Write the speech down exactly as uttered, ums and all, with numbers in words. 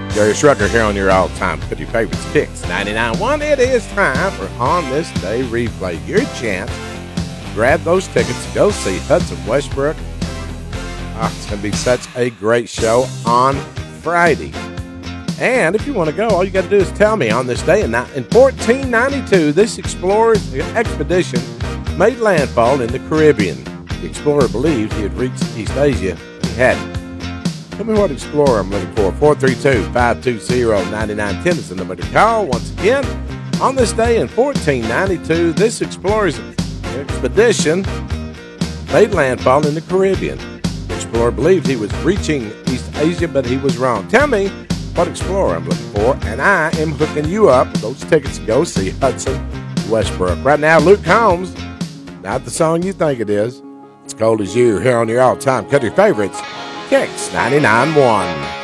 Darius Rucker here on your all-time country favorites, Kicks ninety-nine point one. It is time for On This Day Replay. Your chance to grab those tickets to go see Hudson Westbrook. Oh, it's going to be such a great show on Friday. And if you want to go, all you got to do is tell me on this day. In fourteen ninety-two, this explorer's expedition made landfall in the Caribbean. The explorer believed he had reached East Asia. He hadn't. Tell me what explorer I'm looking for. four three two, five two zero, nine nine one zero is the number to call. Once again, on this day in fourteen ninety-two, this explorer's expedition made landfall in the Caribbean. The explorer believed he was reaching East Asia, but he was wrong. Tell me what explorer I'm looking for, and I am hooking you up with those tickets to go see Hudson Westbrook. Right now, Luke Combs, not the song you think it is. It's Cold as You here on your all-time country favorites, Kicks ninety-nine point one.